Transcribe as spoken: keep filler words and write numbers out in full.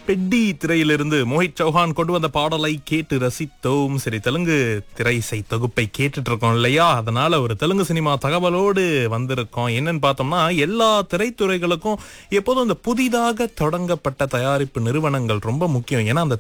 பெட்டி திரையிலிருந்து மோஹித் சௌஹான் கொண்டு வந்த பாடலை கேட்டு ரசித்தோம். சரி, தெலுங்கு திரை இசை தொகுப்பை கேட்டுட்டு இருக்கோம் இல்லையா? அதனால ஒரு தெலுங்கு சினிமா தகவலோடு வந்திருக்கோம். என்னன்னு பார்த்தோம்னா, எல்லா திரைத்துறைகளுக்கும் எப்போதும் இந்த புதிதாக தொடங்கப்பட்ட தயாரிப்பு நிறுவனங்கள் ரொம்ப முக்கியம். ஏன்னா அந்த